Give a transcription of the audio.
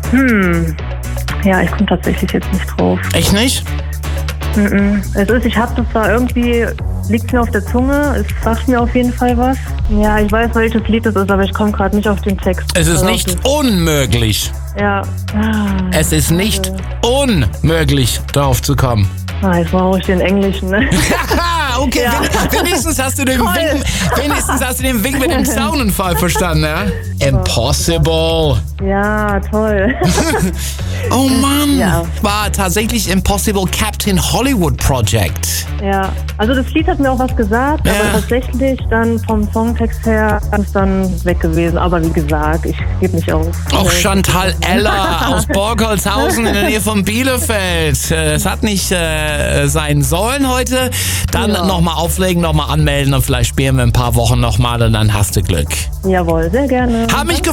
Ja, ich komme tatsächlich jetzt nicht drauf. Echt nicht? Ich habe das zwar irgendwie, liegt mir auf der Zunge, es sagt mir auf jeden Fall was. Ja, ich weiß, welches Lied es ist, aber ich komme gerade nicht auf den Text. Es ist nicht unmöglich. Ja. Es ist nicht unmöglich, darauf zu kommen. Jetzt brauche ich den Englischen, ne? Okay, Ja. wenigstens hast du den Wink mit dem Zaunenfall verstanden, ja? Impossible. Ja, toll. Oh Mann, Ja. war tatsächlich Impossible Captain Hollywood Project. Ja, also das Lied hat mir auch was gesagt, Ja. aber tatsächlich dann vom Songtext her ist dann weg gewesen. Aber wie gesagt, ich gebe nicht auf. Auch Chantal Eller aus Borgholzhausen in der Nähe von Bielefeld. Es hat nicht sein sollen heute. Dann nochmal auflegen, nochmal anmelden und vielleicht spielen wir ein paar Wochen nochmal und dann hast du Glück. Jawohl, sehr gerne. Hab mich